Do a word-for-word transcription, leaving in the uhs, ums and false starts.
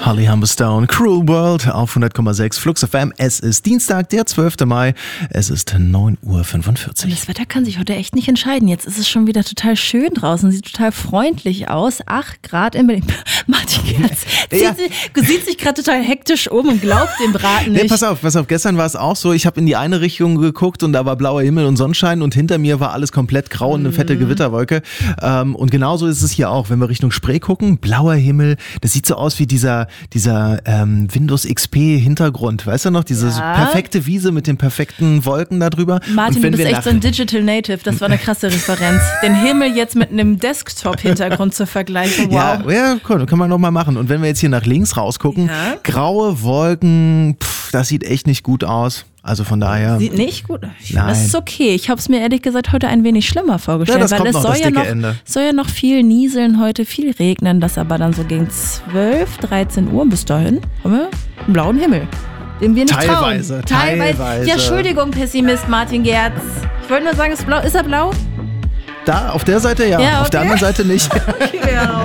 Holly Humberstone, Cruel World auf hundert Komma sechs Flux F M. Es ist Dienstag, der zwölfter Mai. Es ist neun Uhr fünfundvierzig. Und das Wetter kann sich heute echt nicht entscheiden. Jetzt ist es schon wieder total schön draußen. Sieht total freundlich aus. acht Grad in Berlin. Martin Gerz ja. sieht, sieht sich gerade total hektisch um und glaubt dem Braten nicht. Nee, pass auf, pass auf. Gestern war es auch so. Ich habe in die eine Richtung geguckt und da war blauer Himmel und Sonnenschein und hinter mir war alles komplett grau und eine fette Gewitterwolke. Ähm, und genauso ist es hier auch. Wenn wir Richtung Spree gucken, blauer Himmel. Das sieht so aus wie dieser, dieser ähm, Windows X P Hintergrund. Weißt du noch? Diese Ja. perfekte Wiese mit den perfekten Wolken da drüber. Martin, und wenn du bist wir echt so ein Digital Native. Das war eine krasse Referenz. Den Himmel jetzt mit einem Desktop-Hintergrund zu vergleichen. Wow. Ja, ja, cool, kann man nochmal machen. Und wenn wir jetzt hier nach links rausgucken, Ja. graue Wolken, pff, das sieht echt nicht gut aus. Also von daher. Sieht nicht gut aus. Nein. Das ist okay. Ich habe es mir ehrlich gesagt heute ein wenig schlimmer vorgestellt, Ja, das weil kommt es noch, soll das ja dicke noch, Ende. soll ja noch viel nieseln heute, viel regnen, das aber dann so gegen zwölf, dreizehn Uhr bis dahin haben wir einen blauen Himmel, den wir nicht Teilweise, trauen. teilweise. Ja, Entschuldigung, Pessimist Martin Gerz. Ich wollte nur sagen, ist, blau, ist er blau? Da, auf der Seite ja, Ja, auf der okay. anderen Seite nicht. Ja.